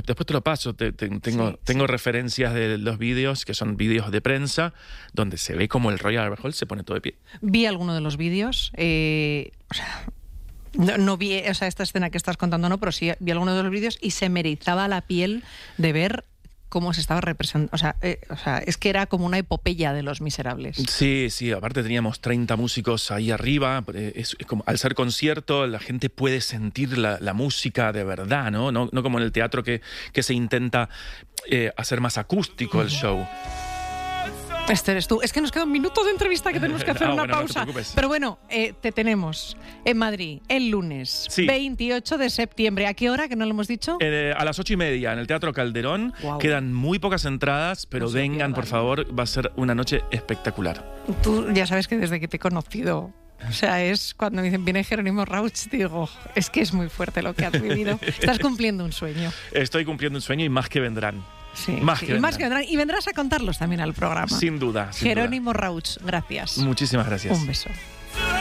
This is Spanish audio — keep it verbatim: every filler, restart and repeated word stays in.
después te lo paso. Te, te, tengo, Sí, tengo sí. referencias de los vídeos, que son vídeos de prensa, donde se ve como el Royal Albert Hall se pone todo de pie. Vi alguno de los vídeos. Eh, o sea, no, no vi, o sea, esta escena que estás contando, no, pero sí vi alguno de los vídeos y se me erizaba la piel de ver cómo se estaba representando. O sea, eh, o sea, es que era como una epopeya de Los Miserables. Sí, sí, aparte teníamos treinta músicos ahí arriba. Es, es como, al ser concierto, la gente puede sentir la, la música de verdad, ¿no? No, no como en el teatro que, que se intenta eh, hacer más acústico el show. Este eres tú. Es que nos queda un minuto de entrevista que tenemos que hacer Ah, una bueno, no te pausa. preocupes. Pero bueno, eh, te tenemos en Madrid el lunes, Sí. veintiocho de septiembre. ¿A qué hora? Que no lo hemos dicho. Eh, a las ocho y media en el Teatro Calderón. Guau. Quedan muy pocas entradas, pero No se vengan, por pierdan. favor. Va a ser una noche espectacular. Tú ya sabes que desde que te he conocido, o sea, es cuando me dicen viene Jerónimo Rauch, digo, es que es muy fuerte lo que has vivido. Estás cumpliendo un sueño. Estoy cumpliendo un sueño y más que vendrán. Sí, Más sí, que y más que vendrán. vendrán. Y vendrás a contarlos también al programa. Sin duda. sin duda. Jerónimo Rauch, gracias. Muchísimas gracias. Un beso.